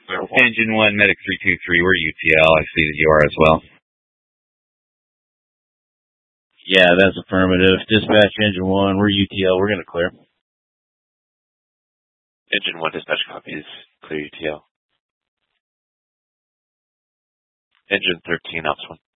Engine 1, Medic 323, we're UTL. I see that you are as well. Yeah, that's affirmative. Dispatch Engine 1, we're UTL. We're going to clear. Engine 1 dispatch copies. Clear UTL. Engine 13, Ops 1.